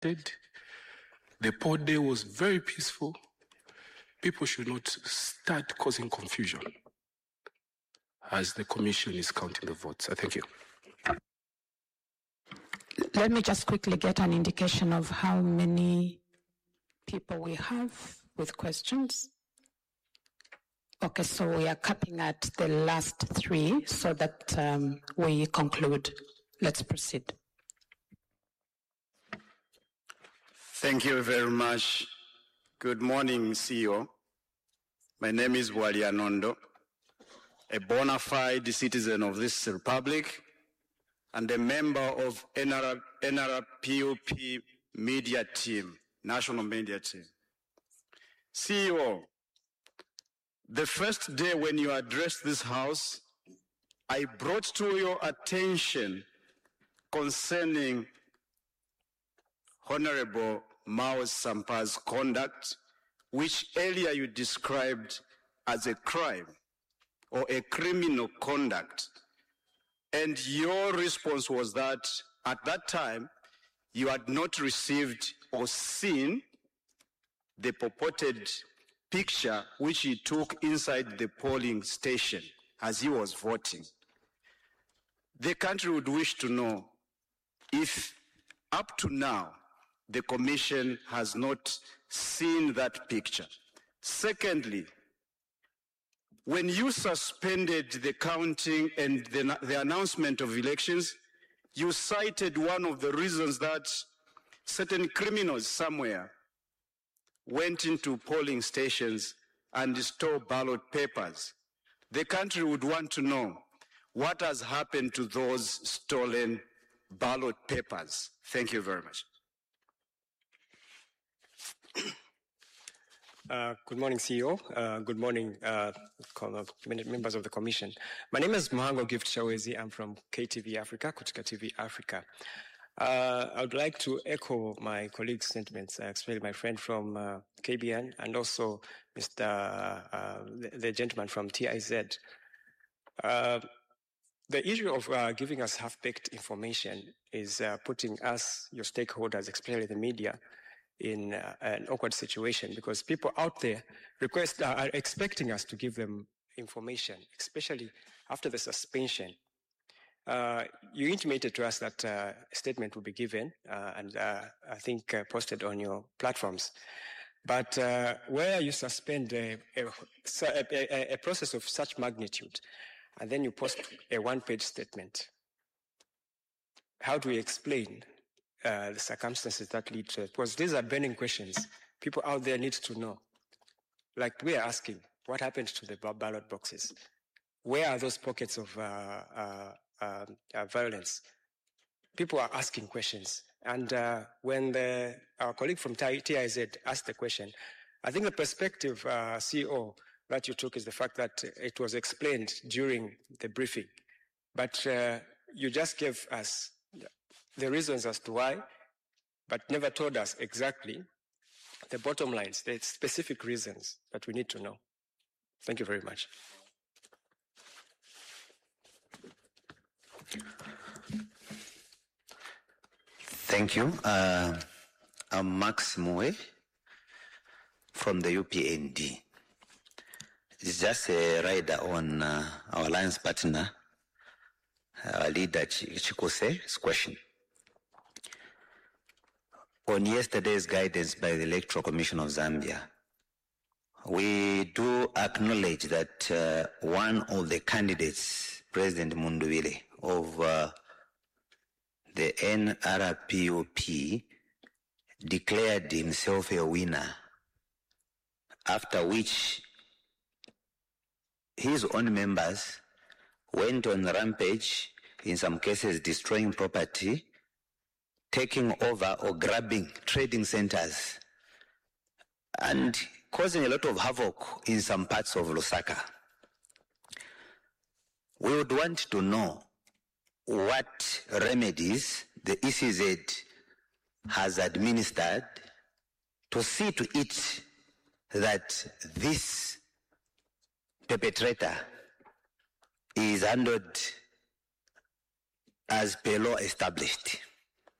The poll day was very peaceful. People should not start causing confusion as the commission is counting the votes. I thank you. Let me just quickly get an indication of how many people we have with questions. Okay, so we are capping at the last 3 so that we conclude. Let's proceed. Thank you very much. Good morning, CEO. My name is Wali Anondo, a bona fide citizen of this republic and a member of NRPUP media team, national media team. CEO, the first day when you addressed this house, I brought to your attention concerning Honorable Mao Sampa's conduct, which earlier you described as a crime or a criminal conduct. And your response was that at that time, you had not received or seen the purported picture which he took inside the polling station as he was voting. The country would wish to know if up to now the commission has not seen that picture. Secondly, when you suspended the counting and the announcement of elections, you cited one of the reasons that certain criminals somewhere went into polling stations and stole ballot papers. The country would want to know what has happened to those stolen ballot papers. Thank you very much. Good morning, CEO. Good morning, members of the Commission. My name is Mohango Gift Shawezi. I'm from KTV Africa, Kutika TV Africa. I would like to echo my colleague's sentiments, especially my friend from KBN and also the gentleman from TIZ. The issue of giving us half-baked information is putting us, your stakeholders, especially the media, in an awkward situation because people out there are expecting us to give them information, especially after the suspension. You intimated to us that a statement will be given and I think posted on your platforms. But where you suspend a process of such magnitude and then you post a one-page statement, how do we explain the circumstances that lead to it? Because these are burning questions. People out there need to know. Like we are asking, what happened to the ballot boxes? Where are those pockets of violence? People are asking questions. And when our colleague from TIZ asked the question, I think the perspective, CEO, that you took is the fact that it was explained during the briefing. But you just gave us the reasons as to why, but never told us exactly the bottom lines, the specific reasons that we need to know. Thank you very much. Thank you. I'm Max Moe from the UPND. It's just a rider on our alliance partner, our leader Chikose's question. On yesterday's guidance by the Electoral Commission of Zambia, we do acknowledge that one of the candidates, President Mundubile of the NRPUP, declared himself a winner, after which his own members went on a rampage, in some cases destroying property, taking over or grabbing trading centers, and causing a lot of havoc in some parts of Lusaka. We would want to know what remedies the ECZ has administered to see to it that this perpetrator is handled as per law established.